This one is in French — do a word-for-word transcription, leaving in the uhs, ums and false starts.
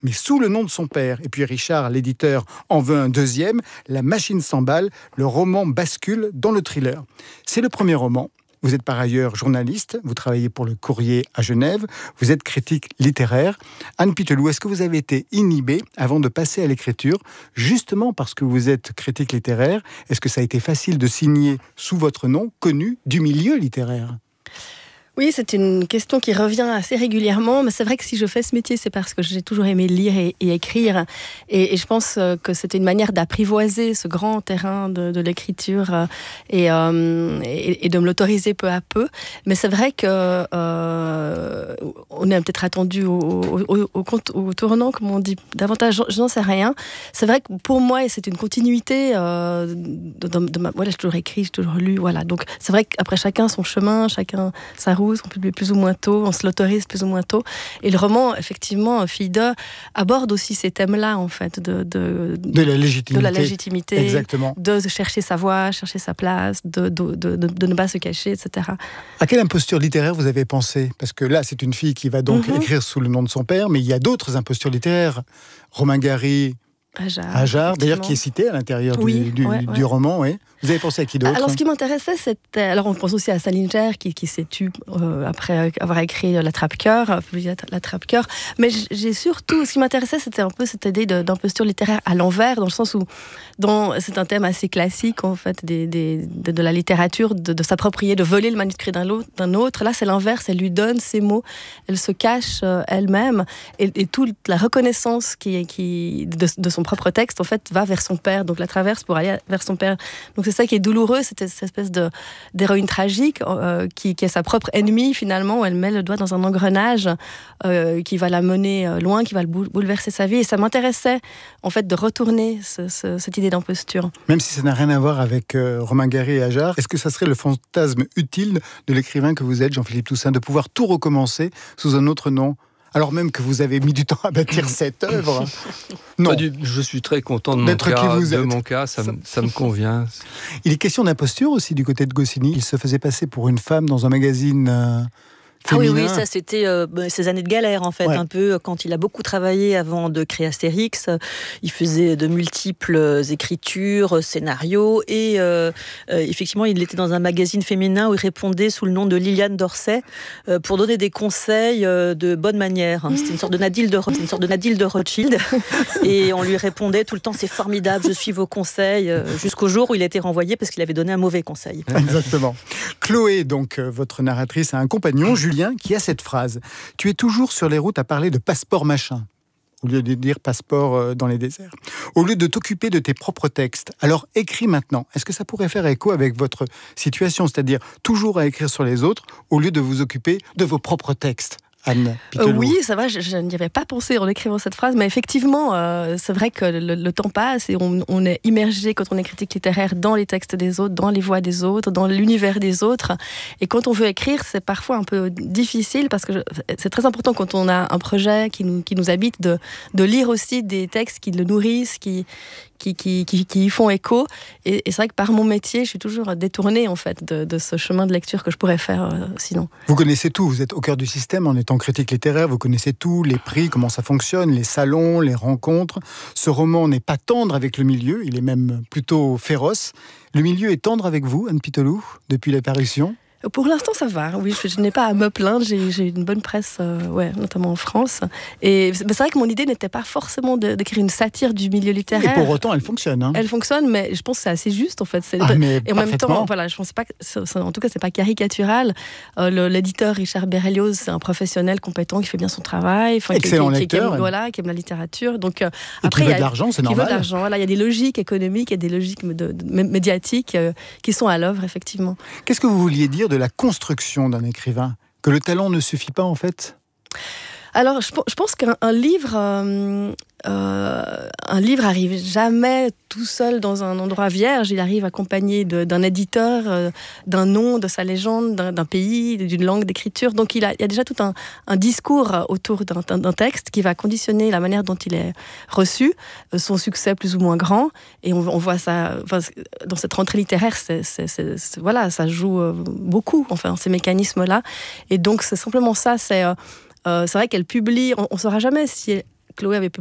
mais sous le nom de son père. Et puis Richard, l'éditeur, en veut un deuxième. La machine s'emballe, le roman bascule dans le thriller. C'est le premier roman. Vous êtes par ailleurs journaliste, vous travaillez pour le Courrier à Genève, vous êtes critique littéraire. Anne Pitelou, est-ce que vous avez été inhibée avant de passer à l'écriture, justement parce que vous êtes critique littéraire? Est-ce que ça a été facile de signer sous votre nom, connu du milieu littéraire? Oui, c'est une question qui revient assez régulièrement, mais c'est vrai que si je fais ce métier, c'est parce que j'ai toujours aimé lire et, et écrire. Et, et je pense que c'était une manière d'apprivoiser ce grand terrain de, de l'écriture et, euh, et, et de me l'autoriser peu à peu. Mais c'est vrai que euh, on est peut-être attendu au, au, au, au, au tournant, comme on dit, davantage, je n'en sais rien. C'est vrai que pour moi, c'est une continuité euh, de, de, de ma... Voilà, j'ai toujours écrit, j'ai toujours lu, voilà. Donc c'est vrai qu'après chacun son chemin, chacun sa route, on publie plus ou moins tôt, on se l'autorise plus ou moins tôt. Et le roman, effectivement, Fille d'Or, aborde aussi ces thèmes-là, en fait, de, de, de, la, légitimité. de la légitimité, exactement. De chercher sa voie, chercher sa place, de, de, de, de, de ne pas se cacher, et cetera. À quelle imposture littéraire vous avez pensé? Parce que là, c'est une fille qui va donc mm-hmm. écrire sous le nom de son père, mais il y a d'autres impostures littéraires. Romain Gary, Ajar, Ajar d'ailleurs, qui est cité à l'intérieur oui, du, du, ouais, du ouais. roman. Oui. Vous avez pensé à qui d'autre? Alors, ce qui m'intéressait, c'était... Alors, on pense aussi à Salinger, qui, qui s'est tue euh, après avoir écrit La Trappe-Cœur, publié La Trappe-Cœur. Mais j'ai surtout... Ce qui m'intéressait, c'était un peu cette idée de, d'imposture littéraire à l'envers, dans le sens où dans, c'est un thème assez classique, en fait, des, des, de, de la littérature, de, de s'approprier, de voler le manuscrit d'un, d'un autre. Là, c'est l'inverse. Elle lui donne ses mots. Elle se cache euh, elle-même. Et, et toute la reconnaissance qui, qui, de, de son propre texte, en fait, va vers son père. Donc, la traverse pour aller vers son père. Donc, c'est ça qui est douloureux, c'est cette espèce de, d'héroïne tragique euh, qui, qui est sa propre ennemie, finalement, où elle met le doigt dans un engrenage euh, qui va la mener loin, qui va bouleverser sa vie. Et ça m'intéressait, en fait, de retourner ce, ce, cette idée d'imposture. Même si ça n'a rien à voir avec euh, Romain Gary et Ajar, est-ce que ça serait le fantasme utile de l'écrivain que vous êtes, Jean-Philippe Toussaint, de pouvoir tout recommencer sous un autre nom ? Alors même que vous avez mis du temps à bâtir cette œuvre. Non. Du, je suis très content de mon D'être cas. Qui vous de êtes. mon cas, ça, ça... Me, ça me convient. Il est question d'imposture aussi du côté de Goscinny. Il se faisait passer pour une femme dans un magazine... Euh... Ah oui, oui, ça c'était euh, ces années de galère en fait, ouais. Un peu quand il a beaucoup travaillé avant de créer Astérix, il faisait de multiples écritures, scénarios et euh, euh, effectivement il était dans un magazine féminin où il répondait sous le nom de Liliane Dorset euh, pour donner des conseils euh, de bonne manière. Hein. C'était une sorte de Nadine de, une sorte de Nadine de Rothschild et on lui répondait tout le temps c'est formidable, je suis vos conseils, euh, jusqu'au jour où il a été renvoyé parce qu'il avait donné un mauvais conseil. Exactement. Chloé, donc euh, votre narratrice, a un compagnon, Julien, qui a cette phrase. Tu es toujours sur les routes à parler de passeport machin, au lieu de dire passeport dans les déserts. Au lieu de t'occuper de tes propres textes, alors écris maintenant. Est-ce que ça pourrait faire écho avec votre situation, c'est-à-dire toujours à écrire sur les autres, au lieu de vous occuper de vos propres textes? Anne euh, oui, ça va, je, je n'y avais pas pensé en écrivant cette phrase, mais effectivement, euh, c'est vrai que le, le temps passe et on, on est immergé quand on est critique littéraire dans les textes des autres, dans les voix des autres, dans l'univers des autres. Et quand on veut écrire, c'est parfois un peu difficile parce que je, c'est très important quand on a un projet qui nous, qui nous habite de, de lire aussi des textes qui le nourrissent, qui, qui, qui, qui, qui y font écho. Et, et c'est vrai que par mon métier, je suis toujours détournée en fait, de, de ce chemin de lecture que je pourrais faire euh, sinon. Vous connaissez tout, vous êtes au cœur du système en étant critique littéraire, vous connaissez tout, les prix, comment ça fonctionne, les salons, les rencontres. Ce roman n'est pas tendre avec le milieu, il est même plutôt féroce. Le milieu est tendre avec vous, Anne Pitelou, depuis la parution ? Pour l'instant, ça va. Oui, je, je n'ai pas à me plaindre. J'ai, j'ai une bonne presse, euh, ouais, notamment en France. Et c'est vrai que mon idée n'était pas forcément de, d'écrire une satire du milieu littéraire. Et pour autant, elle fonctionne. Hein. Elle fonctionne, mais je pense que c'est assez juste, en fait. C'est, ah, mais et en même temps, voilà, je pense pas que, c'est, en tout cas, c'est pas caricatural. Euh, le, l'éditeur Richard Berlioz, c'est un professionnel compétent qui fait bien son travail. Excellent qui, qui, lecteur. Qui aime, voilà, qui aime la littérature. Donc, euh, et après, qui veut de l'argent, c'est normal. Qui veut de l'argent. Voilà, il y a des logiques économiques et des logiques de, de, de, médiatiques euh, qui sont à l'œuvre, effectivement. Qu'est-ce que vous vouliez dire de la construction d'un écrivain, que le talent ne suffit pas en fait? Alors, je, je pense qu'un un livre, euh, euh, un livre arrive jamais tout seul dans un endroit vierge. Il arrive accompagné de, d'un éditeur, euh, d'un nom, de sa légende, d'un, d'un pays, d'une langue d'écriture. Donc, il, a, il y a déjà tout un, un discours autour d'un, d'un texte qui va conditionner la manière dont il est reçu, son succès plus ou moins grand. Et on, on voit ça enfin, dans cette rentrée littéraire. C'est, c'est, c'est, c'est, voilà, ça joue beaucoup, enfin, ces mécanismes-là. Et donc, c'est simplement ça. C'est euh, Euh, c'est vrai qu'elle publie, on ne saura jamais si elle, Chloé avait